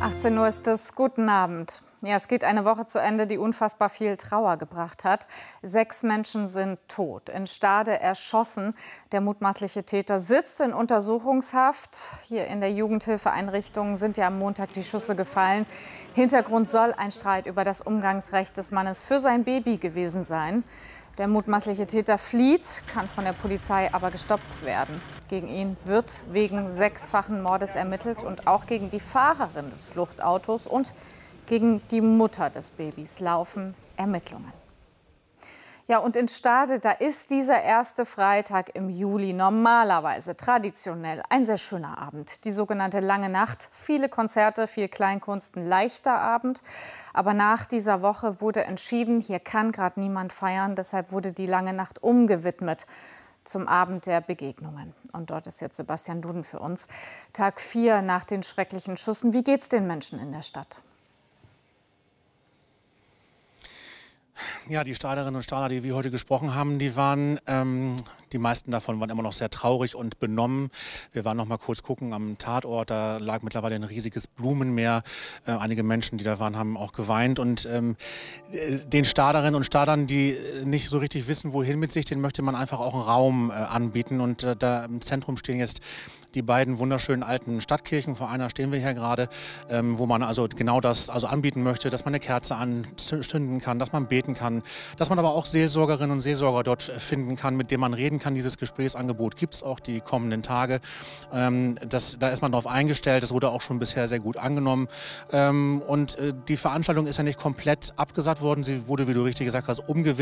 18 Uhr ist es. Guten Abend. Ja, es geht eine Woche zu Ende, die unfassbar viel Trauer gebracht hat. 6 Menschen sind tot, in Stade erschossen. Der mutmaßliche Täter sitzt in Untersuchungshaft. Hier in der Jugendhilfeeinrichtung sind ja am Montag die Schüsse gefallen. Hintergrund soll ein Streit über das Umgangsrecht des Mannes für sein Baby gewesen sein. Der mutmaßliche Täter flieht, kann von der Polizei aber gestoppt werden. Gegen ihn wird wegen 6-fachen Mordes ermittelt und auch gegen die Fahrerin des Fluchtautos und gegen die Mutter des Babys laufen Ermittlungen. Ja, und in Stade, da ist dieser erste Freitag im Juli normalerweise traditionell ein sehr schöner Abend. Die sogenannte Lange Nacht, viele Konzerte, viel Kleinkunst, ein leichter Abend. Aber nach dieser Woche wurde entschieden, hier kann gerade niemand feiern. Deshalb wurde die Lange Nacht umgewidmet zum Abend der Begegnungen. Und dort ist jetzt Sebastian Duden für uns. Tag 4 nach den schrecklichen Schüssen. Wie geht's den Menschen in der Stadt? Ja, die Staderinnen und Stader, die wir heute gesprochen haben, die meisten davon waren immer noch sehr traurig und benommen. Wir waren noch mal kurz gucken am Tatort, da lag mittlerweile ein riesiges Blumenmeer. Einige Menschen, die da waren, haben auch geweint. Und den Staderinnen und Stadern, die nicht so richtig wissen, wohin mit sich, denen möchte man einfach auch einen Raum anbieten. Und da im Zentrum stehen jetzt die beiden wunderschönen alten Stadtkirchen. Vor einer stehen wir hier gerade, wo man also genau das anbieten möchte, dass man eine Kerze anzünden kann, dass man beten kann, dass man aber auch Seelsorgerinnen und Seelsorger dort finden kann, mit denen man reden kann. Dieses Gesprächsangebot gibt es auch die kommenden Tage. Da ist man darauf eingestellt. Das wurde auch schon bisher sehr gut angenommen. Die Veranstaltung ist ja nicht komplett abgesagt worden. Sie wurde, wie du richtig gesagt hast, umgewidmet.